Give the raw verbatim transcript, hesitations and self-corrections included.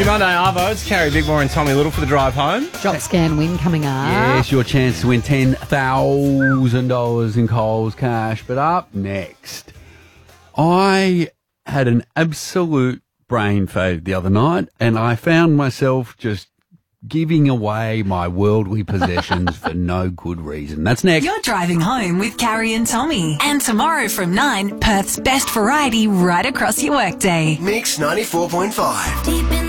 Your Monday Arvo, it's Carrie Bigmore and Tommy Little for the drive home. Jock scan win coming up. Yes, your chance to win ten thousand dollars in Coles cash. But up next, I had an absolute brain fade the other night, and I found myself just giving away my worldly possessions for no good reason. That's next. You're driving home with Carrie and Tommy. And tomorrow from nine, Perth's best variety right across your workday. Mix ninety-four point five. Deep in